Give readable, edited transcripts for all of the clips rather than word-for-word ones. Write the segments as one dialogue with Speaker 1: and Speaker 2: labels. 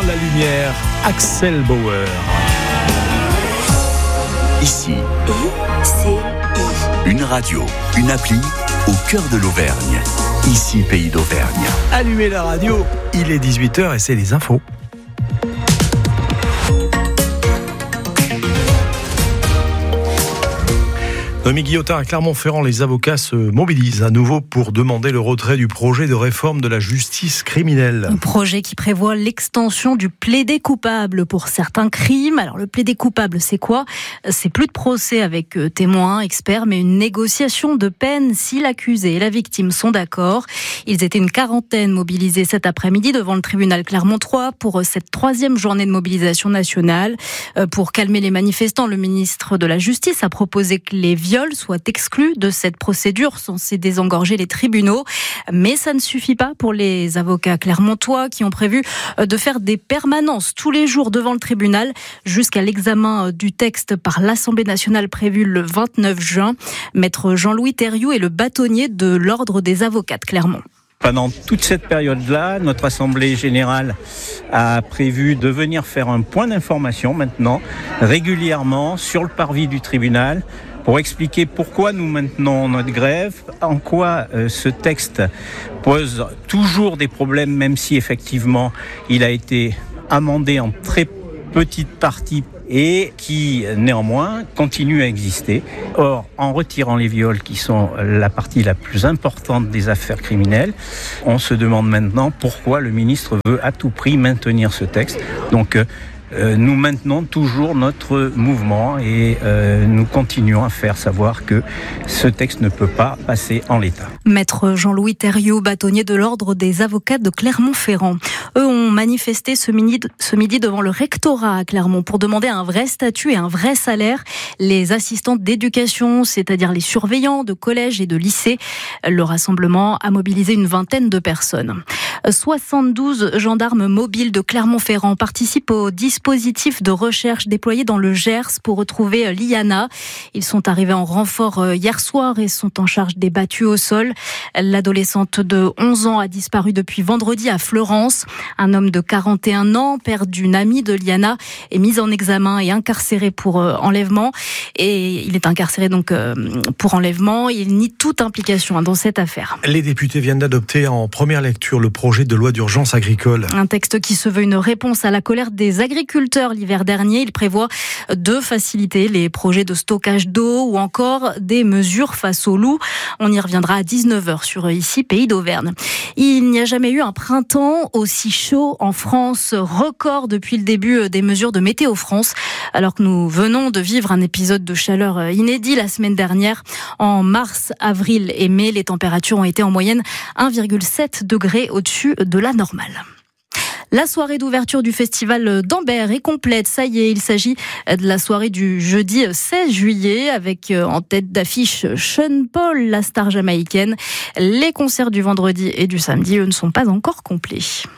Speaker 1: la lumière, Axel Bauer.
Speaker 2: Ici, une radio, une appli au cœur de l'Auvergne. Ici, Pays d'Auvergne.
Speaker 1: Allumez la radio, il est 18h et c'est les infos. Noémie Guillotin, à Clermont-Ferrand, les avocats se mobilisent à nouveau pour demander le retrait du projet de réforme de la justice criminelle.
Speaker 3: Un projet qui prévoit l'extension du plaidé coupable pour certains crimes. Alors le plaidé coupable, c'est quoi ? C'est plus de procès avec témoins, experts, mais une négociation de peine si l'accusé et la victime sont d'accord. Ils étaient une quarantaine mobilisés cet après-midi devant le tribunal Clermont 3 pour cette 3e journée de mobilisation nationale. Pour calmer les manifestants, le ministre de la Justice a proposé que les viols soient exclus de cette procédure censée désengorger les tribunaux. Mais ça ne suffit pas pour les avocats clermontois qui ont prévu de faire des permanences tous les jours devant le tribunal jusqu'à l'examen du texte par l'Assemblée nationale prévu le 29 juin. Maître Jean-Louis Thériault est le bâtonnier de l'Ordre des avocats de Clermont.
Speaker 4: Pendant toute cette période-là, notre Assemblée générale a prévu de venir faire un point d'information maintenant, régulièrement, sur le parvis du tribunal, pour expliquer pourquoi nous maintenons notre grève, en quoi ce texte pose toujours des problèmes, même si effectivement il a été amendé en très petite partie et qui néanmoins continue à exister. Or, en retirant les viols qui sont la partie la plus importante des affaires criminelles, on se demande maintenant pourquoi le ministre veut à tout prix maintenir ce texte. Donc, nous maintenons toujours notre mouvement et nous continuons à faire savoir que ce texte ne peut pas passer en l'état.
Speaker 3: Maître Jean-Louis Thériault, bâtonnier de l'Ordre des avocats de Clermont-Ferrand. Eux ont manifesté ce midi devant le rectorat à Clermont pour demander un vrai statut et un vrai salaire. Les assistantes d'éducation, c'est-à-dire les surveillants de collèges et de lycées. Le rassemblement a mobilisé une vingtaine de personnes. 72 gendarmes mobiles de Clermont-Ferrand participent au dispositif de recherche déployé dans le Gers pour retrouver Liana. Ils sont arrivés en renfort hier soir et sont en charge des battus au sol. L'adolescente de 11 ans a disparu depuis vendredi à Fleurance. Un homme de 41 ans, père d'une amie de Liana, est mis en examen et incarcéré pour enlèvement. Et il est incarcéré donc pour enlèvement. Il nie toute implication dans cette affaire.
Speaker 1: Les députés viennent d'adopter en première lecture le projet de loi d'urgence agricole.
Speaker 3: Un texte qui se veut une réponse à la colère des agriculteurs l'hiver dernier. Il prévoit de faciliter les projets de stockage d'eau ou encore des mesures face aux loups. On y reviendra à 19h sur Ici, Pays d'Auvergne. Il n'y a jamais eu un printemps aussi chaud en France, record depuis le début des mesures de Météo France, alors que nous venons de vivre un épisode de chaleur inédit la semaine dernière. En mars, avril et mai, les températures ont été en moyenne 1,7 degrés au-dessus de la normale. La soirée d'ouverture du festival d'Ambert est complète. Ça y est, il s'agit de la soirée du jeudi 16 juillet avec en tête d'affiche Sean Paul, la star jamaïcaine. Les concerts du vendredi et du samedi, eux, ne sont pas encore complets.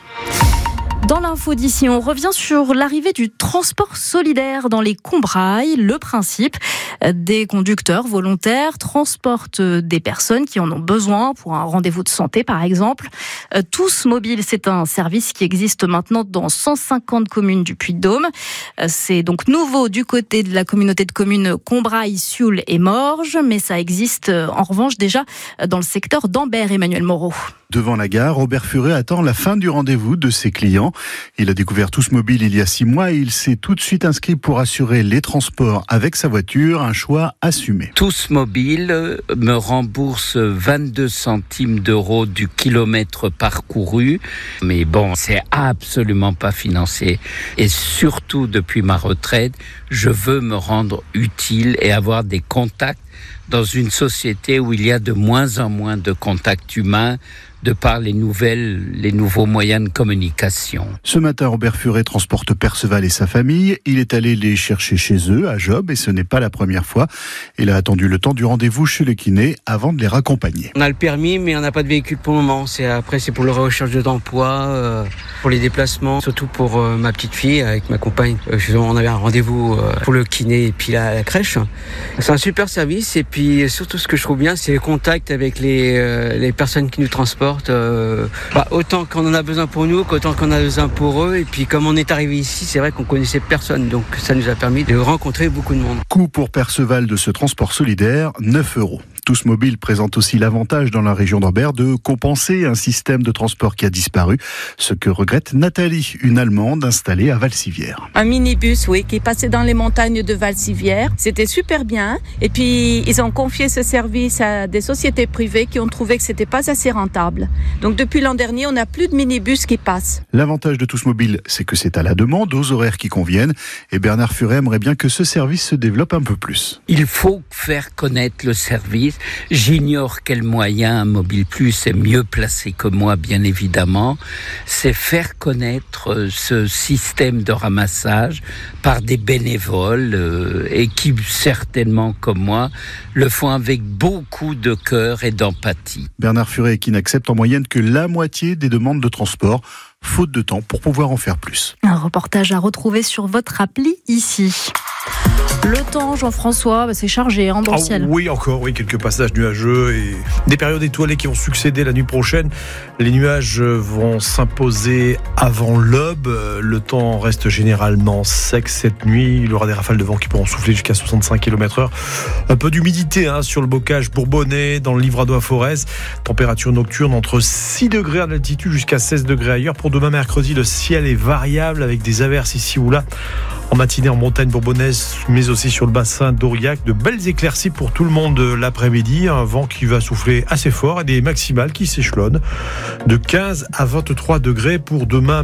Speaker 3: Dans l'info d'ici, on revient sur l'arrivée du transport solidaire dans les Combrailles. Le principe, des conducteurs volontaires transportent des personnes qui en ont besoin pour un rendez-vous de santé, par exemple. Tous mobiles, c'est un service qui existe maintenant dans 150 communes du Puy-de-Dôme. C'est donc nouveau du côté de la communauté de communes Combrailles, Sioule et Morges, mais ça existe en revanche déjà dans le secteur d'Ambert, Emmanuel Moreau.
Speaker 5: Devant la gare, Robert Furet attend la fin du rendez-vous de ses clients. Il a découvert Tous Mobile il y a 6 mois et il s'est tout de suite inscrit pour assurer les transports avec sa voiture, un choix assumé.
Speaker 6: Tous Mobile me rembourse 22 centimes d'euros du kilomètre parcouru. Mais bon, c'est absolument pas financé. Et surtout, depuis ma retraite, je veux me rendre utile et avoir des contacts dans une société où il y a de moins en moins de contacts humains de par les nouveaux moyens de communication.
Speaker 5: Ce matin, Robert Furet transporte Perceval et sa famille. Il est allé les chercher chez eux, à Job, et ce n'est pas la première fois. Il a attendu le temps du rendez-vous chez le kiné avant de les raccompagner.
Speaker 7: On a le permis, mais on n'a pas de véhicule pour le moment. C'est pour la recherche d'emploi, pour les déplacements, surtout pour ma petite fille avec ma compagne. On avait un rendez-vous pour le kiné et puis la crèche. C'est un super service. service, et puis surtout ce que je trouve bien, c'est le contact avec les personnes qui nous transportent. Autant qu'on en a besoin pour nous, qu'autant qu'on a besoin pour eux. Et puis comme on est arrivé ici, c'est vrai qu'on connaissait personne, donc ça nous a permis de rencontrer beaucoup de monde.
Speaker 5: Coût pour Perceval de ce transport solidaire, 9 €. Tous Mobile présente aussi l'avantage dans la région d'Ambert de compenser un système de transport qui a disparu, ce que regrette Nathalie, une Allemande installée à Valcivière.
Speaker 8: Un minibus, oui, qui passait dans les montagnes de Valcivière. C'était super bien. Et puis, ils ont confié ce service à des sociétés privées qui ont trouvé que c'était pas assez rentable. Donc, depuis l'an dernier, on n'a plus de minibus qui passent.
Speaker 5: L'avantage de Tous Mobile, c'est que c'est à la demande, aux horaires qui conviennent. Et Bernard Furet aimerait bien que ce service se développe un peu plus.
Speaker 6: Il faut faire connaître le service. J'ignore quel moyen Mobile Plus est mieux placé que moi, bien évidemment. C'est faire connaître ce système de ramassage par des bénévoles et qui, certainement comme moi, le font avec beaucoup de cœur et d'empathie.
Speaker 5: Bernard Furet qui n'accepte en moyenne que la moitié des demandes de transport, faute de temps pour pouvoir en faire plus.
Speaker 3: Un reportage à retrouver sur votre appli ici. Le temps, Jean-François, c'est chargé dans le ciel.
Speaker 1: Oui, quelques passages nuageux et des périodes étoilées qui vont succéder la nuit prochaine. Les nuages vont s'imposer avant l'aube. Le temps reste généralement sec cette nuit. Il y aura des rafales de vent qui pourront souffler jusqu'à 65 km/h. Un peu d'humidité sur le bocage bourbonnais, dans le Livradois-Forez. Température nocturne entre 6 degrés à l'altitude jusqu'à 16 degrés ailleurs. Pour demain mercredi, le ciel est variable avec des averses ici ou là. En matinée en montagne bourbonnaise, mais aussi sur le bassin d'Aurillac, de belles éclaircies pour tout le monde l'après-midi. Un vent qui va souffler assez fort et des maximales qui s'échelonnent de 15 à 23 degrés pour demain.